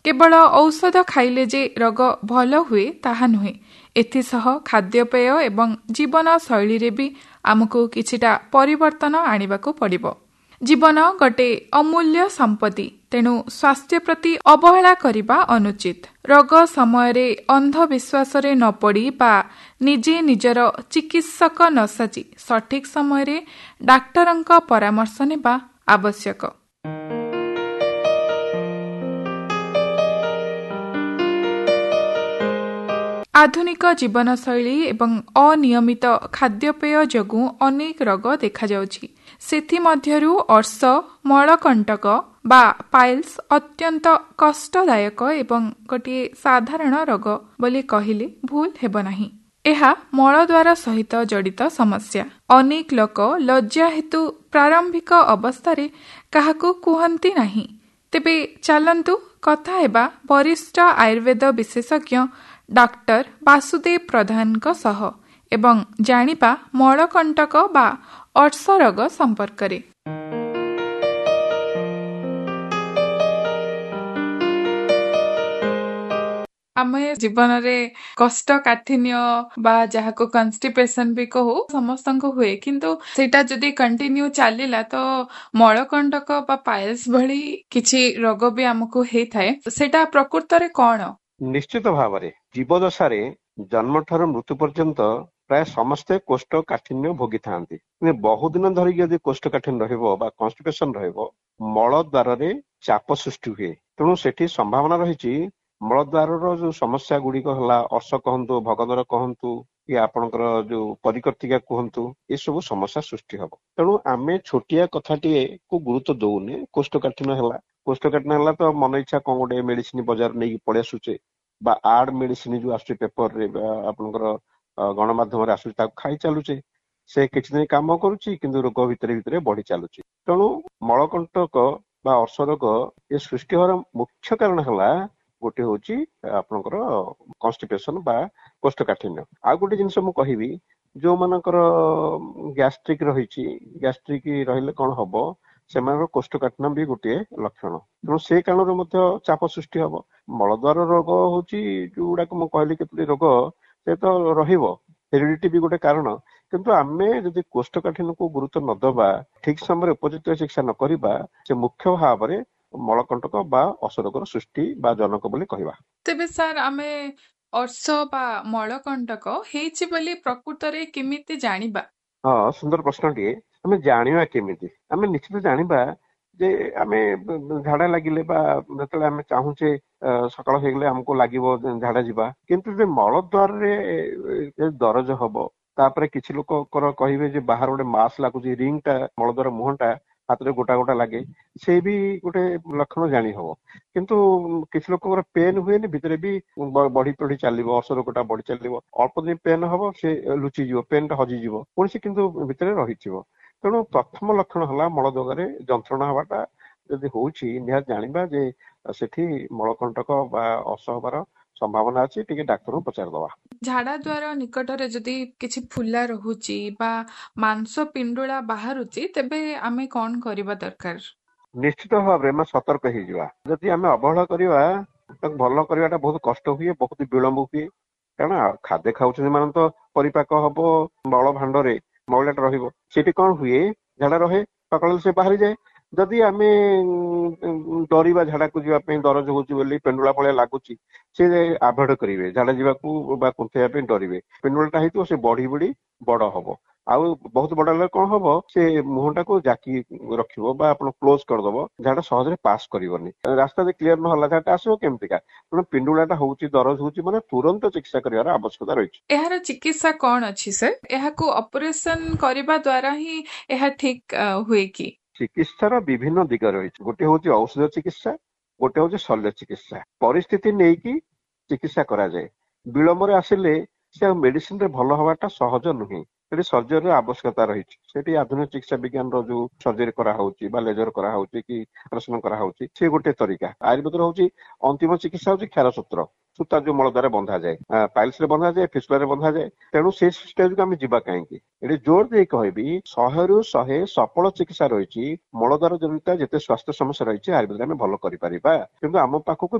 केवल औषध खाइले जे रोग भल हुए ताहा नुहे। एथिसह खाद्यपेय एवं जीवन शैली रे भी आमको किछिटा परिवर्तन आनिबाको पड़िबो। जीवन गोटे अमूल्य संपत्ति, तेणु स्वास्थ्य प्रति अवहेला करिबा अनुचित। रोग समय अंधविश्वास न पड़ी बा निजे निजर चिकित्सक न साची सठिक समय डाक्टरंक परामर्श नेबा आवश्यक। आधुनिक जीवनशैली एवं अनियमित खाद्यपेय जोगु अनेक रोग देखा जाउछि। सेथि मध्यरु अर्श, मलकंटक बा पाइल्स अत्यंत कष्टदायक एवं गोटे साधारण रोग बोली कहिले भूल हेब नाही। एहा मलद्वार सहित जड़ित समस्या। अनेक लोक लज्जा हेतु प्रारंभिक अवस्था काहाकू कुहंती नाही। तेबे चलंतु कथा हेबा वरिष्ठ आयुर्वेद विशेषज्ञ डॉक्टर वासुदेव प्रधान सह एवं जानिबा मलकंटक बा अर्श रोग संपर्क। आमे जीवन रे कष्ट काठिन्य बा जहाको कन्स्टिपेशन भी कहू समस्तंको हुए, किंतु सेटा जदि कंटिन्यू चलिला तो मलकंटक बा पाइल्स भली किछि रोग भी हमको हेइ थाए। सेटा प्रकृत रे कोन? निश्चित भाव में जीवदशा जन्म ठार मृत्यु पर्यंत प्राय समस्ते कोष्ठ काठिन्य भोगी था। बहुत दिन धरिक यदि कोष्ठ काठिन्य कन्स्टिपेशन मल द्वार चाप सृष्टि हुए, तेणु सेठी संभावना रही मलद्वार जो समस्या गुड़िक है अर्श कहतु, भगदर कहतु कि आपणकर जो परिकर्तिका कहतु, ये सब समस्या सृष्टि हम। तेणु आम छोटिया कथाटे को गुरुत्व दौने। कोष्ठकाठिन्य है, कोष्ठकाठिन्य है तो मन इच्छा कौन गोटे मेडिसिन बजार नहीं पड़े आसुचे बा आड मेडिसिन जो आसुचे पेपर रे आपणकर गणमाध्यम आसुचे खाई चलुचे, से किछि दिन काम करुची किंतु रोग भितर भितर बढ़ी चलुची। तेणु मलकंटक बा अर्श रोग ये सृष्टि होवार मुख्य कारण है गोटे हूँ आपणकर कन्स्टिपेशन बा कोष्ठकाठिन्य। आ गोटे जिनस मु कहबी जो मानकर गैस्ट्रिक रही, गैस्ट्रिक रहिले कौन हम से कोष्ठकाठिन्य भी गोटे लक्षण। तेणु से कारण चाप सृष्टि हम। मलद्वार रोग हूँ जोड़ा मुझे कहली केतोटी रोग से तो हेरिडिटी भी गोटे कारण, किंतु आमे जदि कोष्ठकाठिन्य को गुरुत्व न दबा, ठीक समय उपयुक्त चिकित्सा न करिबा, से मुख्य भाव में मलकंटक बा अर्श रोगर सृष्टि बा जनक बोली कहबा। तेबे सर आमे अर्श बा मलकंटक हेछि बोली प्रकृत रे केमिति जानिबा? हाँ, सुंदर प्रश्नटिए। आमे जानिबा केमिति? आमे निश्चित जानिबा जे आमे झाड़ा लागिले बा जतले आमे चाहूचे सकाळ हेगले हमको लागिवो झाड़ा जिबा, किंतु जे मलद्वार रे दरज हबो, तापरे किछि लोक कहिबे जे बाहर गोटे मास लागुची, रिंग टा मलद्वार मुहंटा हाथ रे गोटा गोटा लागे, से भी गोटे लक्षण जानी हबो। किंतु किछि लोक पेन हुए भितर भी बढ़ी पढ़ी चलिबो, अर्श रोगटा बढ़ी चलिबो, अल्प दिन पेन हबो से लुचि जीवो, पेन टा हजि जीवो, पुणी से किंतु भितर रहिथिबो। तेणु प्रथम लक्षण है मलद्वारे जंत्रणा हवाटा यदि होउछि निहात जानिबा जे सेठी मलकंटक बा अर्श हबार संभावना अछि, टिके डाक्टर पचार दवा। झाड़ा द्वार निकट रे जदि किछि फुला रहुछि बा मांस पिंडुला बाहरुछि, तेबे आमे कोन करिबा दरकार? निश्चित भाव में सतर्क हो जावा। जदि आमे अवहेला करिवा ताको भल करिवाटा बहुत कष्ट हुए, बहुत विलंब हुए। कारण खाद्य खाउछन मान तो परिपाक हबो, मल भांडरे मलटा रहिबो, सेठी कोन हुए झाड़ा रहे, सकाळ से बाहरी जाए। जदि आमे डरिबा झाड़ा को जीवा पे, दरज होउची बोली पेंडुला भले लागुची, से अवॉइड करिवे, झाड़ा जीवा को बा कुंथेया पे डरिवे। पेंडुलाटा हेतु से बढ़ी बढ़ी बड़ हबो, आउ बहुत बड़ हेले कौन हम से मुहटा को जाकी रखिबो बा आपण क्लोज करदबो, झाड़ा सहज पास करबनी। रास्ता क्लीयर न होला झाड़ा आसो केमतिका, तेणु पिंडुलाटा होउची दरज होउची माने तुरंत चिकित्सा करिवार आवश्यकता रही। एहार चिकित्सा कौन अछि सर? एहाको ऑपरेशन करिबा द्वारा ही एहा ठीक हुए कि? चिकित्सार विभिन्न दिग रही। गोटे हूँ औषध चिकित्सा, गोटे हूँ शल्य चिकित्सा। परिस्थिति नहीं कि चिकित्सा करा जाए। विलंब आसिले से मेडिसिन रे भल हवाटा सहज नुहे, सर्जरी आवश्यकता रही। से आधुनिक चिकित्सा विज्ञान जो सर्जरी कराऊँच बा लेजर कराऊँच कि ऑपरेशन कराऊँच, से गोटे तरीका। आयुर्वेद हूँ अंतिम चिकित्सा हूँ क्षारसूत्र, सूता जो मल द्वारा बंधा जाए, पाइल्स रे बंधा जाए, फिस्टुला रे बंधा जाए। तेणु से स्टेज को आम जीवा कहीं ये जोर दे कहबी 100 ରୁ 100 सफल चिकित्सा रही। मलद्वार जनित जिते स्वास्थ्य समस्या रही आयुर्वेद में भल कर, किंतु आम पाखक